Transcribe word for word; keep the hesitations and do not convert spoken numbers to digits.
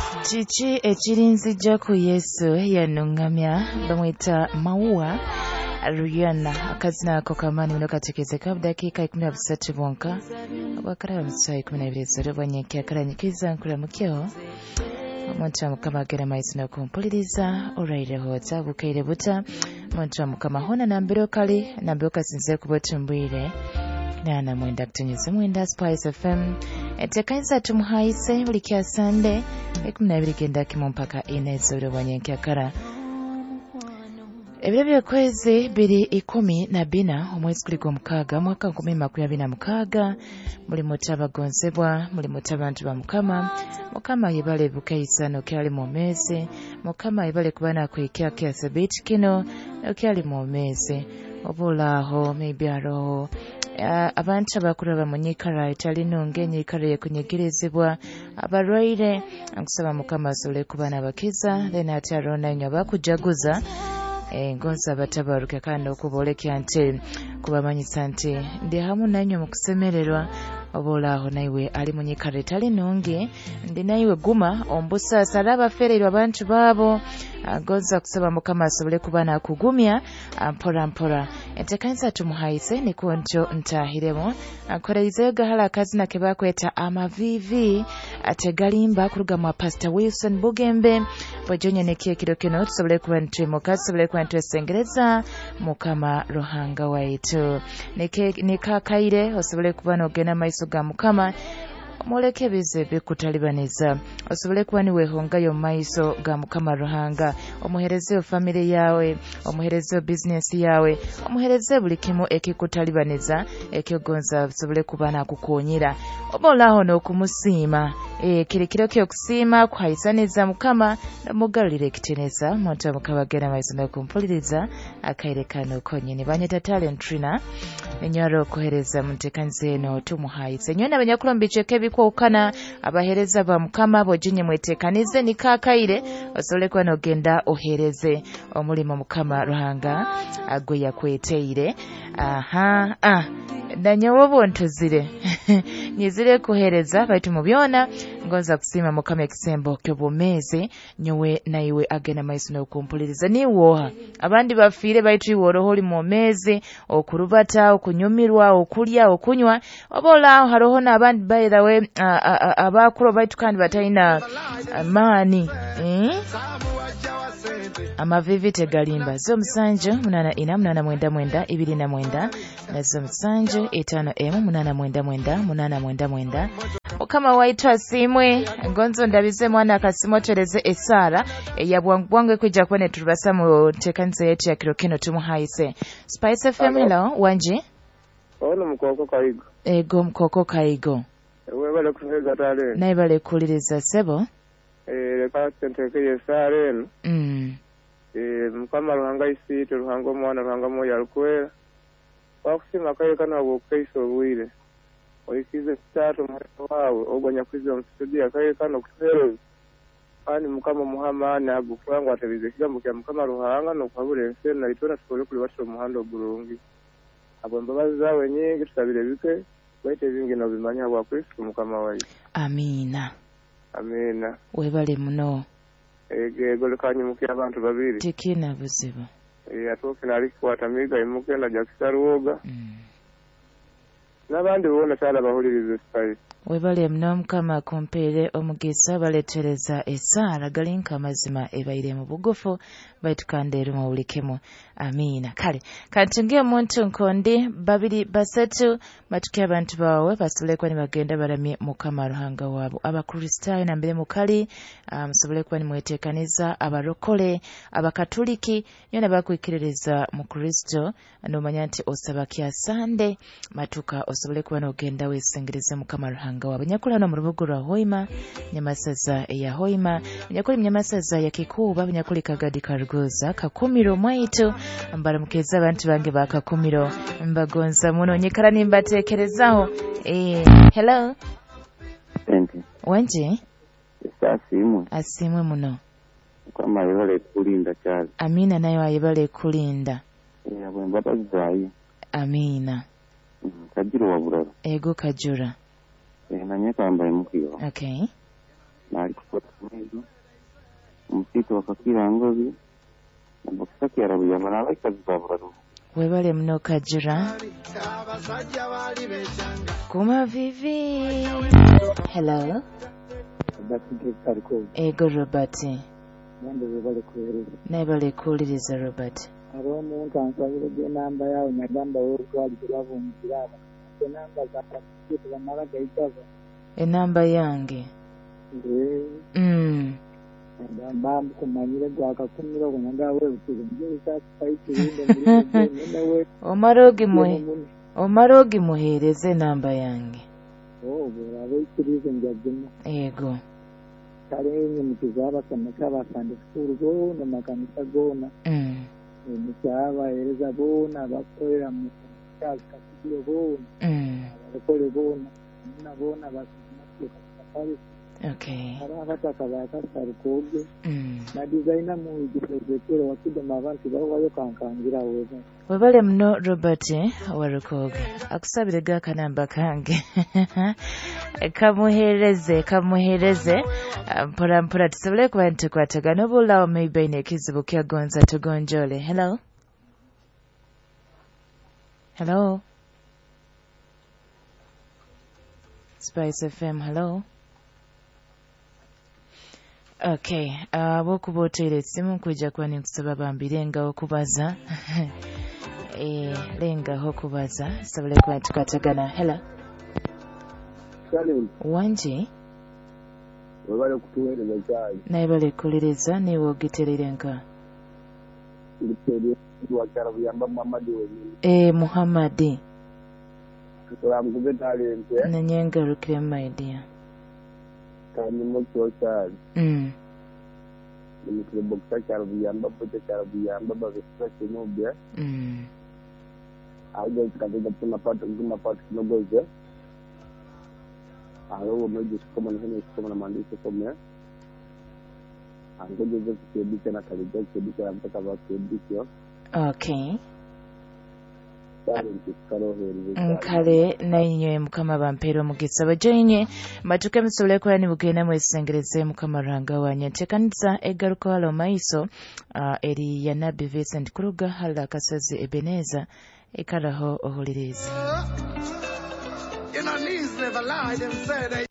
Kiki ekirinzijja ku Yesu yanungamya bamwita Mawuwa Rihanna akazina ako kamaani muno kategeezeka budakiika ikumi na busatu bwonka obwakalaba mu ssaawa ikumi n'ebiri ez'olubwannyekya akalanyikiza nkulamukyewo omuntu wa Mukama agera amaizi n'okumpuliriza olwaireho ota bukaire buta omuntu wa Mukama hona nambiro kali nambiro kasinze kuba otumbwire nana mwenda kutunyuza mwenda Spice F M etekanyiza tumuhaise buli kya Sande ikumi n'ebiri genda kimu mpaka ina ez'olubwannyekya kala ebiro by'okwezi biri ikumi na bina omwezi guli gw'omukaaga mwaka nkumi makumi abiri na mukaaga muli muti abagonzebwa muli muti abantu ba Mukama Mukama yebale bukeisa n'okyali mu meezi Mukama yebale kuba nakwekya kya sabiti kino n'okyali mu meezi obulaaho mebyaloho Uh, abantu abakulaba mu nyiikara etali nnungi enyiikara yekunyigirizibwa abalwaire nkusaba Mukama asobole kuba n'abakiza then ate alonda nnyo abakujaguza engonza abatabaruke kandi okuboolekya nti kubamanyisa nti ndi hamu nanywe mu kusemererwa oba olaaho naiwe ali mu nyiikara etali nnungi ndi naiwe guma ombusaasala abafeererwa abantu baabo agonza kusaba Mukama asobole kuba nakugumya mpola mpola entekanyiza tumuhaise niko ntyo ntahiremu akoleizeyo gahala akazina ke bakweta amavivi ategalimba kuruga mwa Pastor Wilson Bugembe bwejonyonekye ekiro kino tusobole kuba ntwemuka tusobole kuba ntwesengereza Mukama Ruhanga waitu nekakaire osobole kuba n'ogenda maiso ga Mukama omuleke bize bikutalibaniza osobole kuba niwehongayo maiso ga Mukama Ruhanga omuhereze family yawe omuhereze business yawe omuhereze buli kimu ekikutalibaniza ekyogonza osobole kuba nakukoonyera oba olaaho n'okumusiima e kirikiro ky'okusiima kwayisaniza Mukama namugalire ekiteneza omuntu wa Mukama agenda maiso n'okumpuliriza akaire kano konyini banyeta talent trina enywara okuhereza mu nteekanyiza eno tumuhaise nywena abanyakulombi kebi kwokana abahereza ba Mukama bojinye mwetekanize nikakaire osobole kuba n'ogenda ohereze omulimo Mukama Ruhanga agwe yakweteire aha ah danyawo bontuzire nyizire kuhereza baitu mu byona ngonza kusiima Mukama ekisembo ky'obumeezi nyowe naiwe agenda maiso n'okumpuliriza niwoha abandi bafiire baitu iworo holi mu meezi okurubata okunyumirwa okulya okunywa oba olaaho haroho n'abandi bairawe abakulo baitu kandi batalina amaani amavivi tegalimba zo musanju munana ina munana mwenda mwenda ibiri na mwenda nazo musanju etano emu munana mwenda mwenda munana mwenda mwenda Mukama waitwa simwe ngonzo ndabize mwana akasimotereze esara eyabwangwangwe kwijja kwene tulubasa mu tekanze yetu ya kiro kino tumuhaise Spice F M lo wanje ono mukoko kaigo ego mukoko kaigo ewe bale kuheza tale naye bale kuliriza sebo eh leka sente ke yesara eno mm eh Mukama Ruhanga isite Ruhanga mwana Ruhanga moya alkwera wakusima kaye kana bokaiso bwire oyikize tatu mwawe oganya kwizo mstudia kaye kana kusero ani Mukama Muhammad agufanga atabize kigambo kya Mukama Ruhanga no kwabure ensena itona tukole kuli watu muhando bulungi abo mbabazi zawe nyingi tutabire bike baite bingi no bimanya bwa Kristo Mukama wayi amina amina webale muno ege golekanye mukia abantu babiri tikina buzibu eh atoke nali kwatamiga imuke na jakisaruoga mm. Nabandi bona sala bahulirize Spice webale muno Mukama kompere omugisa baletereza esara galinka mazima ebaire mu bugufu baitukandere mu bulikemo amina kale kantunge omuntu nkondi babiri basatu matuke abantu bawe basole kwani bagenda baramye Mukama Ruhanga wabo abakristayo nambere mukali musobole kwani mwetekaniza abarokole abakatoliki yona bakwikiririza mu Kristo anomanya nti osaba kya Sande matuka osobole kwani ogenda wesengereza Mukama Ruhanga wabo nyakulano mu rubugo rwa Hoima nyamasaza ya Hoima nyakuli nyamasaza ya Kikuba nyakuli Kagadi Karugoza kakumiro mwaitu mbaramukeza abantu bange bakakumiro mbagonza muno nyikara nimbatekerezaho eh hello thank you wanje asimu asimwe muno kama yebale kulinda cyane amina nayo ayebale kulinda yabo mbabazayi amina kajiro wabura ego kajura eh nanye kwambaye mukiyo okay nali mwezi mpito wakakira ngozi mbokisaki arabu yamara bakazabura webale mno Kajira kuma vivi. Hello ego Robert nebale kuwuliriza Robert. Abo omuntu ansabire enamba yawe nagamba w'olwaliro bumukiraba enamba zakakiti bamala gaitaza enamba yange mm ndamba kumanyire gwakakumira kunanga wewe tuzingira saiti nende omarogi muhe omarogi muhereze enamba yange. oh bora ikirize njagino ego kale ni mtizaba kana kaba sande skuru go na makanisa gona mm mukyaba ereza bona bakorera mu kazi kasibyo bona mm bakole bona nabona basimake kasafari. okay ara abataka bakasari koge mm na designer mu igiterekero wakidoma abantu bawayo kankangira wewe webale mno Robert warukoga akusabire ga kanamba kange kamuhereze kamuhereze mpora mpora tusobole kuba ntukwatagana obulawo maybe nekizibu kyagonza tugonjole. Hello hello Spice F M. Hello. Okay, uh, bokuba oteire simu kujja kuba nekusaba bambirenga okubaza eh lenga okubaza sobole kuba tukatagana. Hello Salim wanje wabale kutuwereza cyane naye bale kuliriza niwe ogiterere nka ndipere wakara buyamba Muhammad wenyine eh Muhammad turamugube talent eh nanyenga rukire my dear kandi mo cyane mm ni kuboksa cyara buyamba bote cyara buyamba babisa kinobya mm aje katika tuna pato tuna pato kinogoje alo mmoja kama nini kama maandiko kama angoje zote kibika na kalija kibika mpaka basi kibika. Okay nkale nainyoye mukama bampero mugisa bajenye matuke musole kwa ni bugena mwesengereze mukama ranga wanye tekanza egaruko halo maiso uh, eri ya Nabi Vincent Kruga hala kasazi Ebeneza ekaraho ohuliriza.